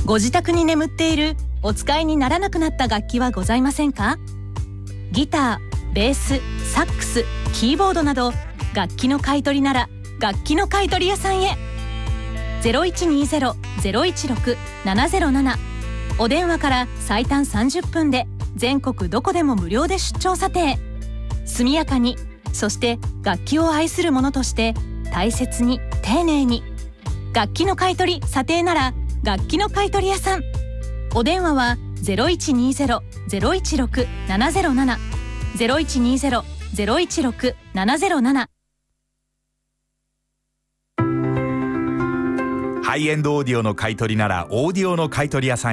ご自宅に眠っているお使いにならなくなった楽器はございませんか？ギター、ベース、サックス、キーボードなど楽器の買い取りなら楽器の買い取り屋さんへ。 0120-016-707 お電話から最短30分で全国どこでも無料で出張査定。速やかに、そして楽器を愛する者として大切に丁寧に。楽器の買い取り査定なら楽器の買い取り屋さん。お電話は 0120-016-707 0120-016-707。 ハイエンドオーディオの買い取りならオーディオの買い取り屋さん